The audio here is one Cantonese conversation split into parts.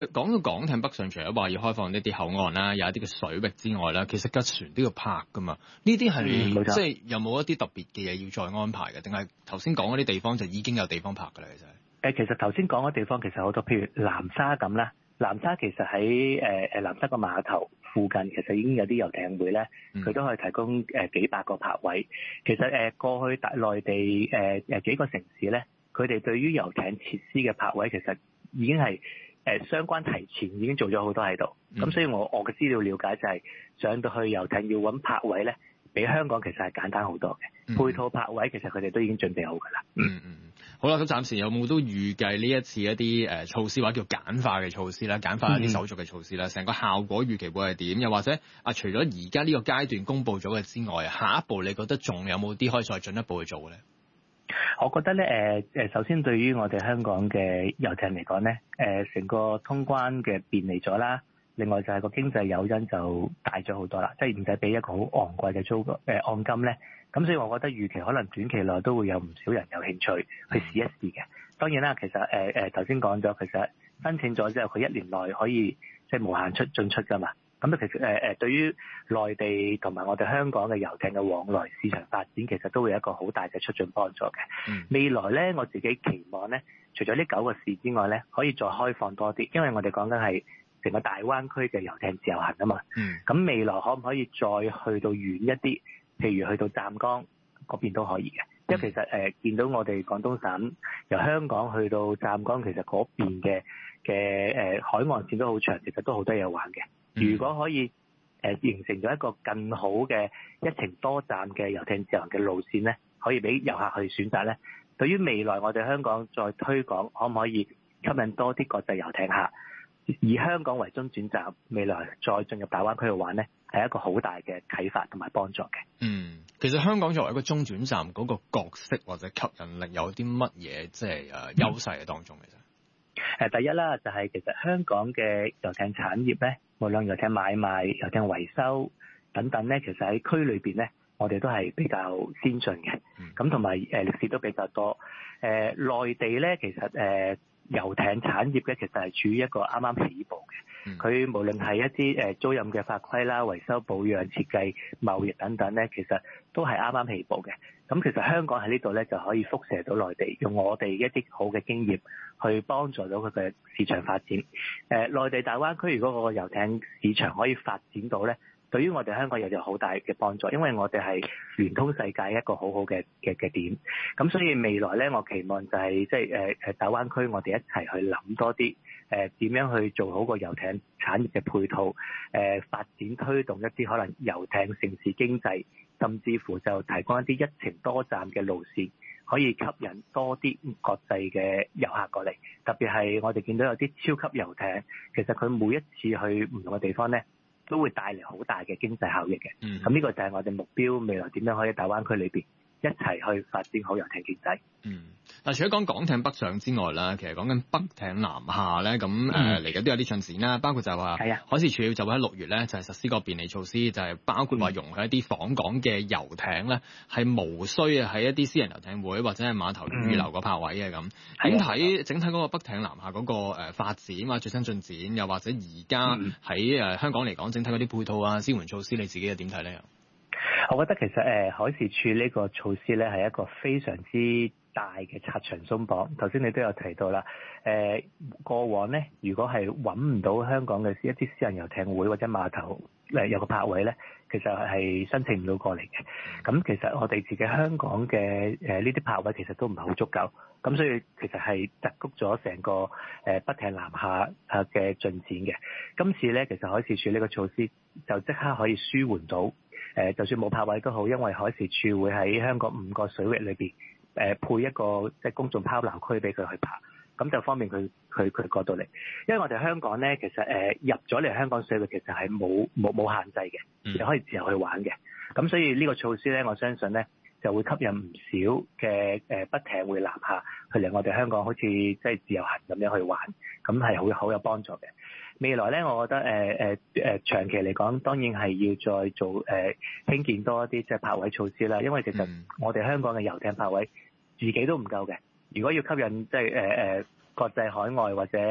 講到港艇北上，除咗話要開放呢啲口岸啦，有一啲嘅水域之外啦，其實架船都要泊噶嘛。呢啲係即係有冇一啲特別嘅嘢要再安排嘅？定係頭先講嗰啲地方就已經有地方泊㗎啦？ 其實頭先講嗰地方其實好多，譬如南沙咁啦。南沙其實喺南沙個碼頭附近，其實已經有啲遊艇會咧，佢都可以提供幾百個泊位。其實過去內地幾個城市咧，佢哋對於遊艇設施嘅泊位其實已經係相關提前已經做咗好多喺度。咁所以我嘅資料了解就係上到去遊艇要揾泊位咧，比香港其實係簡單好多嘅。配套泊位其實佢哋都已經準備好㗎啦。 好啦，咁暫時有冇都預計呢一次一啲措施或者叫簡化嘅措施啦，簡化一啲手續嘅措施啦，成個效果預期會係點？又或者除咗而家呢個階段公佈咗嘅之外，下一步你覺得仲有冇啲可以再進一步去做嘅咧？ 我覺得咧首先對於我哋香港嘅遊艇嚟講咧，成個通關嘅便利咗啦。另外就係個經濟誘因就大咗好多啦，即係唔使俾一個好昂貴嘅按金咧。咁所以我覺得預期可能短期內都會有唔少人有興趣去試一試嘅。當然啦，其實頭先講咗，其實申請咗之後，佢1年內可以即係無限進出㗎嘛。咁其實對於內地同埋我哋香港嘅遊艇嘅往來市場發展，其實都會有一個好大嘅促進幫助嘅。未來咧，我自己期望咧，除咗呢9個市之外咧，可以再開放多啲，因為我哋講緊係成個大灣區嘅遊艇自由行啊嘛。咁未來可唔可以再去到遠一啲？譬如去到湛江嗰邊都可以嘅，因為其實見到我哋廣東省由香港去到湛江，其實嗰邊嘅海岸線都好長，其實都好多嘢玩嘅。如果可以形成咗一個更好嘅一程多站嘅遊艇自由行嘅路線咧，可以俾遊客去選擇咧。對於未來我哋香港再推廣，可唔可以吸引多啲國際遊艇客，以香港為中轉站，未來再進入大灣區去玩咧，係一個好大嘅啟發同埋幫助嘅。 其實香港作為一個中轉站嗰個角色或者吸引力有啲乜嘢即係優勢嘅當中嘅啫？ 第一啦，就係其實香港嘅遊艇產業咧，無論遊艇買賣、遊艇維修等等咧，其實喺區裏邊咧，我哋都係比較先進嘅。咁同埋歷史都比較多。內地咧，其實遊艇產業咧，其實係處於一個啱啱起步嘅。佢無論係一啲租賃嘅法規啦、維修保養、設計、貿易等等咧，其實都係啱啱起步嘅。咁其實香港喺呢度咧就可以輻射到內地，用我哋一啲好嘅經驗去幫助到佢嘅市場發展。內地大灣區如果個遊艇市場可以發展到咧，對於我哋香港有好大嘅幫助，因為我哋係聯通世界一個好好嘅點。咁所以未來咧，我期望就係即係大灣區我哋一齊去諗多啲點樣去做好個遊艇產業嘅配套，發展推動一啲可能遊艇城市經濟，甚至乎就提供一啲一程多站嘅路線，可以吸引多啲國際嘅遊客過嚟。特別係我哋見到有啲超級遊艇，其實佢每一次去唔同嘅地方咧，都會帶嚟好大嘅經濟效益嘅。咁呢個就係我哋目標，未來點樣可以喺大灣區裏邊一齊去發展好遊艇經濟。 嗱，除咗講港艇北上之外啦，其實講緊北艇南下咧，咁嚟緊都有啲進展啦。包括就係話，海事處就會喺6月咧就係實施個便利措施，就係包括話容許一啲訪港嘅遊艇咧係無需喺一啲私人遊艇會或者係碼頭預留個泊位嘅咁。點睇整體嗰個北艇南下嗰個發展或最新進展，又或者而家喺香港嚟講整體嗰啲配套啊、支援措施，你自己又點睇咧？ 我覺得其實海事處呢個措施咧係一個非常之大嘅拆牆鬆綁。頭先你都有提到啦，過往咧如果係揾唔到香港嘅一啲私人遊艇會或者碼頭有個泊位咧，其實係申請唔到過嚟嘅。咁其實我哋自己香港嘅呢啲泊位其實都唔係好足夠，咁所以其實係窒谷咗成個北艇南下嘅進展嘅。今次咧其實海事處呢個措施就即刻可以舒緩到。就算冇泊位都好，因為海事處會喺香港5個水域裏邊配一個即係公眾拋錨區俾佢去泊，咁就方便佢過到嚟。因為我哋香港咧，其實入咗嚟香港水域其實係冇限制嘅，你可以自由去玩嘅。咁所以呢個措施咧，我相信咧就會吸引唔少嘅北艇會南下去嚟我哋香港，好似即係自由行咁樣去玩，咁係好有幫助嘅。未來咧，我覺得長期嚟講，當然係要再做興建多一啲即係泊位措施啦。因為其實我哋香港嘅遊艇泊位自己都唔夠嘅。如果要吸引即係國際海外或者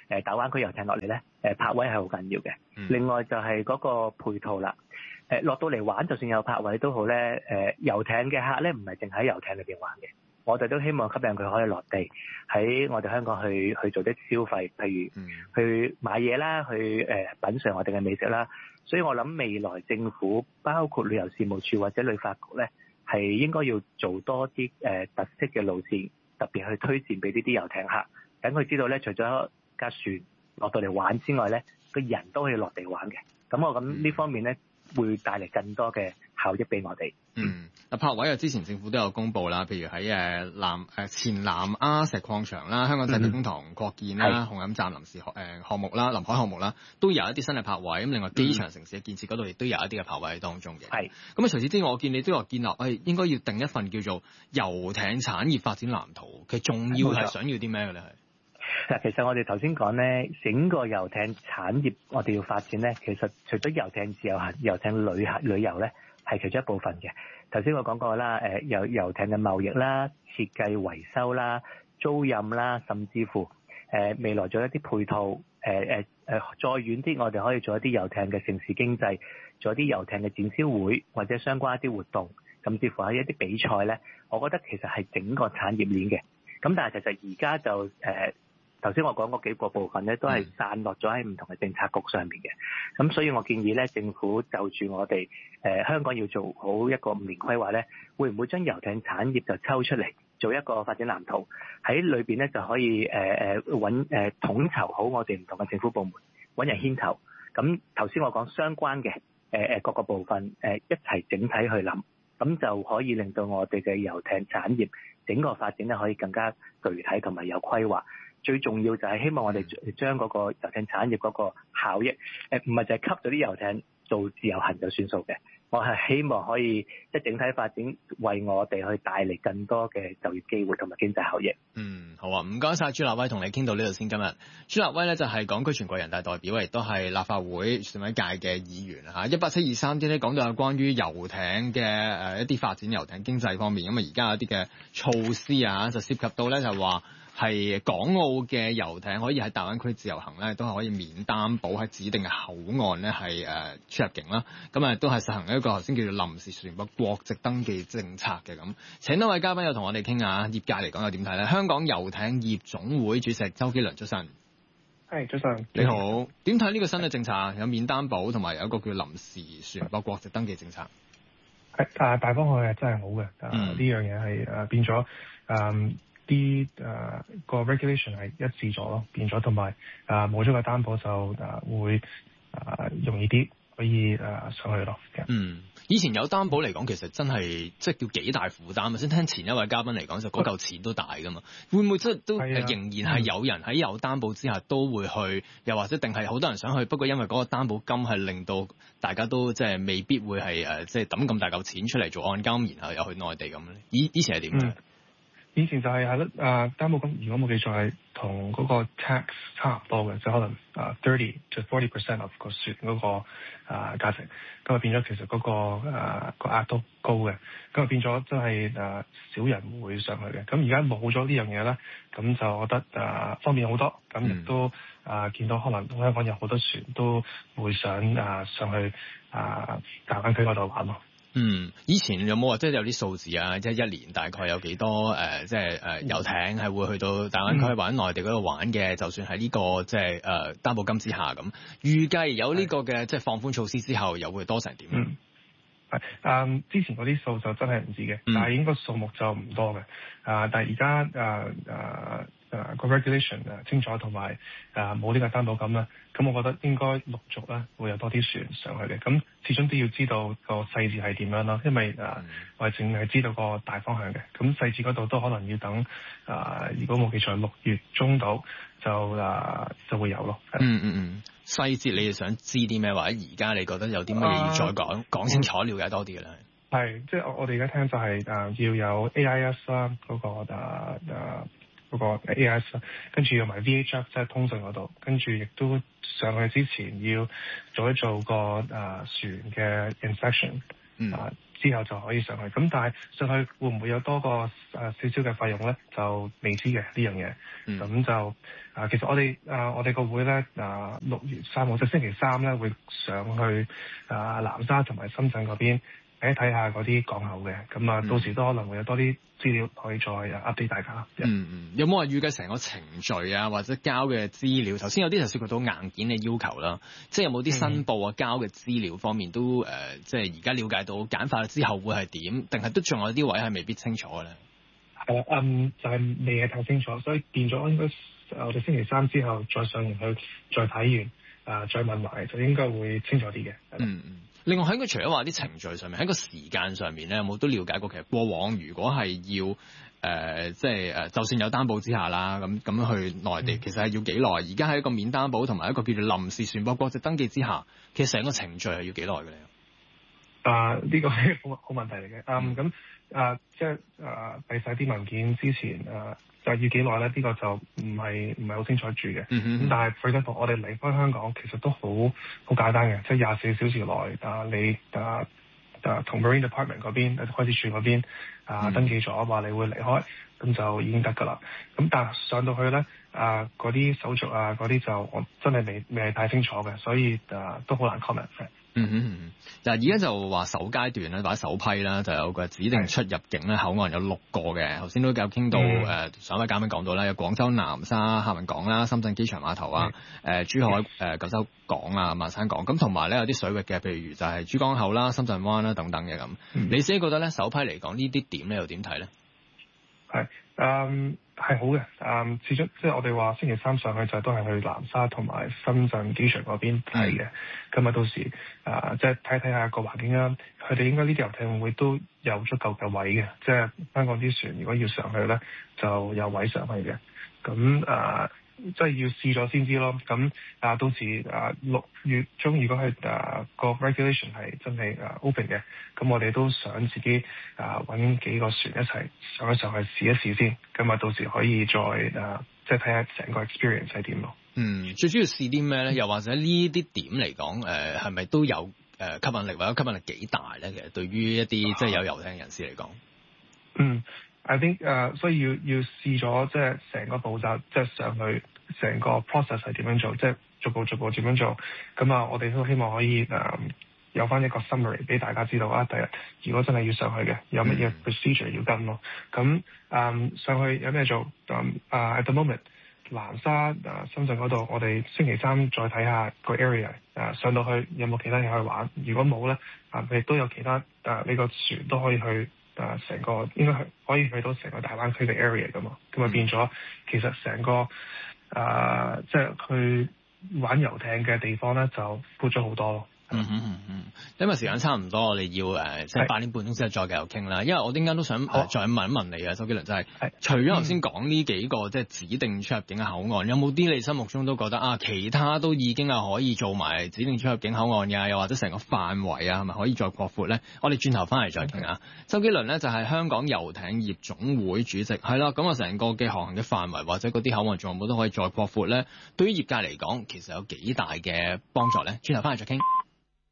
大灣區遊艇落嚟咧，泊位係好緊要嘅。另外就係嗰個配套啦。落到嚟玩，就算有泊位都好咧。遊艇嘅客咧，唔係淨喺遊艇裏邊玩嘅。我哋都希望吸引佢可以落地喺我哋香港去做啲消費，譬如去買嘢啦，去品嚐我哋嘅美食啦。所以我諗未來政府包括旅遊事務處或者旅發局咧，係應該要做多啲特色嘅路線，特別去推薦俾呢啲遊艇客，等佢知道咧，除咗架船落到嚟玩之外咧，個人都可以落地玩嘅。咁我諗呢方面咧，會帶嚟更多嘅效益俾我哋。 泊位之前政府都有公布啦，譬如喺前南丫石礦場啦、香港仔避風塘擴建啦、紅磡站臨時項目啦、臨海項目啦，都有一啲新嘅泊位。咁另外機場城市嘅建設嗰度亦都有一啲嘅泊位喺當中嘅。咁啊，除此之外，我見你都話建立應該要定一份叫做遊艇產業發展藍圖。其實重要係想要啲咩嘅咧？ 嗱，其實我哋頭先講咧，整個遊艇產業我哋要發展咧，其實除咗遊艇自由行、遊艇旅遊咧，係其中一部分嘅。頭先我講過啦，遊艇嘅貿易啦、設計維修啦、租賃啦，甚至乎未來做一啲配套，再遠啲，我哋可以做一啲遊艇嘅城市經濟，做一啲遊艇嘅展銷會或者相關一啲活動，甚至乎喺一啲比賽咧，我覺得其實係整個產業鏈嘅。咁但係其實而家就頭先我講嗰幾個部分咧，都係散落咗喺唔同嘅政策局上面嘅。咁所以我建議咧，政府就住我哋香港要做好一個5年規劃咧，會唔會將遊艇產業就抽出嚟做一個發展藍圖？喺裏邊咧就可以統籌好我哋唔同嘅政府部門，揾人牽頭。咁頭先我講相關嘅各個部分一齊整體去諗，咁就可以令到我哋嘅遊艇產業整個發展咧可以更加具體同埋有規劃。最重要就係希望我哋將嗰個遊艇產業嗰個效益，唔係就係吸咗啲遊艇做自由行就算數嘅。我係希望可以即係整體發展，為我哋去帶嚟更多嘅就業機會同埋經濟效益。 好啊，唔該晒朱立威，同你傾到呢度先。今日朱立威咧就係港區全國人大代表，亦都係立法會選委界嘅議員嚇。18723呢講到有關於遊艇嘅一啲發展遊艇經濟方面，咁啊而家有啲嘅措施啊，就涉及到咧就話，係港澳嘅遊艇可以喺大灣區自由行咧，都係可以免擔保喺指定嘅口岸咧係出入境啦。咁啊都係實行一個頭先叫做臨時船舶國籍登記政策嘅咁。請多位嘉賓又同我哋傾下，業界嚟講又點睇咧？香港遊艇業總會主席周基良，早晨。 係，早晨。 你好，點睇呢個新嘅政策？有免擔保同埋有一個叫臨時船舶國籍登記政策。 大方向係真係好嘅。呢樣嘢係變咗個 regulation 係一致咗咯，變咗同埋冇咗個擔保就會容易啲可以上去咯。 以前有擔保嚟講，其實真係即係叫幾大負擔啊！先聽前一位嘉賓嚟講，就嗰嚿錢都大噶嘛。會唔會即係都仍然係有人喺有擔保之下都會去，又或者定係好多人想去，不過因為嗰個擔保金係令到大家都即係未必會係即係抌咁大嚿錢出嚟做按金，然後又去內地咁咧？以前係點嘅？ 以前就係咯，擔保金如果冇記錯係同嗰個 tax 差唔多嘅，即係可能30 to 40% of 個船嗰個價值，咁啊變咗其實嗰個額都高嘅，咁啊變咗真係少人會上去嘅。咁而家冇咗呢樣嘢咧，咁就我覺得方便好多，咁亦都見到可能香港有好多船都會想上去大灣區嗰度玩咯。 以前有冇話即係有啲數字啊？即係一年大概有幾多即係遊艇係會去到大灣區或者內地嗰度玩嘅？就算喺呢個即係擔保金之下咁，預計有呢個嘅即係放寬措施之後，又會多成點？ 之前嗰啲數就真係唔知嘅，但係應該數目就唔多嘅。但係而家個 regulation 清楚同埋冇呢個擔保金啦，咁我覺得應該陸續咧會有多啲船上去嘅。咁始終都要知道個細節係點樣咯，因為我哋淨係知道個大方向嘅，咁細節嗰度都可能要等如果冇記錯6月中到就會有咯。 細節你哋想知啲咩？或者而家你覺得有啲乜嘢要再講清楚，了解多啲嘅咧？ 係，即係我哋而家聽就係要有 AIS 啦，嗰個 AIS 啦，跟住用埋 VHF 即係通訊嗰度，跟住亦都上去之前要做一做個船嘅 inspection， 之後就可以上去。咁但係上去會唔會有多個少少嘅費用咧？就未知嘅呢樣嘢。咁就其實我哋個會咧6月3號即係星期3咧會上去南沙同埋深圳嗰邊睇下嗰啲港口嘅。咁到時都可能會有多啲資料可以再update大家。 有冇話預計成個程序啊，或者交嘅資料？頭先有啲就涉及到硬件嘅要求啦，即係有冇啲申報啊、交嘅資料方面都即係而家了解到簡化之後會係點？定係都仲有啲位係未必清楚嘅咧？ 係啦，就係未係太清楚，所以變咗應該我哋星期3之後再上完去，再睇完再問埋，就應該會清楚啲嘅。 另外喺佢除咗話啲程序上面，喺個時間上面咧，有冇都了解過？其實過往如果係要即係就算有擔保之下啦，咁去內地，其實係要幾耐？而家喺一個免擔保同埋一個叫做臨時船舶國籍登記之下，其實成個程序係要幾耐嘅咧？ 呢個係好問題嚟嘅。咁即係遞晒啲文件之前就要幾耐咧？呢個就唔係好清楚住嘅。咁但係 for example，我哋離開香港其實都好簡單嘅，即係24小時內你同 Marine Department 嗰邊海事處嗰邊登記咗話你會離開，咁就已經得㗎啦。咁但係上到去咧嗰啲手續嗰啲就我真係未係太清楚嘅，所以都好難 comment。 嗱，而家就話首階段咧，或者首批啦，就有個指定出入境咧口岸有6個嘅。頭先都有傾到上位嘉賓講到啦，有廣州南沙客運港啦、深圳機場碼頭啊、珠海九州港啊、馬山港，咁同埋咧有啲水域嘅，譬如就係珠江口啦、深圳灣啦等等嘅咁。你自己覺得咧首批嚟講呢啲點咧又點睇咧？ 係好嘅，始終即係我哋話星期3上去就都係去南沙同埋深圳機場嗰邊睇嘅。咁到時即係睇下個環境啦。佢哋應該呢啲遊艇會都有足夠嘅位嘅，即係香港啲船如果要上去咧就有位上去嘅。咁即係要試咗先知咯。咁到時6月中如果係個 regulation 係真係open 嘅，咁我哋都想自己揾幾個船一齊上去試一試先。咁到時可以再即係睇下成個 experience 係點咯。 最主要試啲咩咧？又或者呢啲點嚟講，係咪都有吸引力，或者吸引力幾大咧？其實對於一啲即係有遊艇人士嚟講 ，I think 所以要試咗即係成個步驟，即係上去成個 process 係點樣做，即係逐步點樣做。咁我哋都希望可以有翻一個 summary 俾大家知道第日如果真係要上去嘅，有乜嘢 procedure 要跟咯。咁上去有咩做？at the moment 南沙深圳嗰度，我哋星期3再睇下個 area 上到去有冇其他嘢可以玩。如果冇咧，亦都有其他呢個船都可以去。成個應該可以去到成個大灣區嘅 area 㗎嘛，咁變咗其實成個即係去玩遊艇嘅地方咧，就闊咗好多咯。 因為時間差唔多，我哋要即係8點半鐘之後再繼續傾啦。因為我陣間都想再問一問你啊，周基倫，就係除咗頭先講呢幾個即係指定出入境嘅口岸，有冇啲你心目中都覺得其他都已經係可以做埋指定出入境口岸㗎？又或者成個範圍係咪可以再擴闊咧？我哋轉頭翻嚟再傾啊。周基倫咧就係香港遊艇業總會主席，係啦。咁成個嘅航行嘅範圍或者嗰啲口岸仲有冇都可以再擴闊咧？對於業界嚟講，其實有幾大嘅幫助咧？轉頭翻嚟再傾。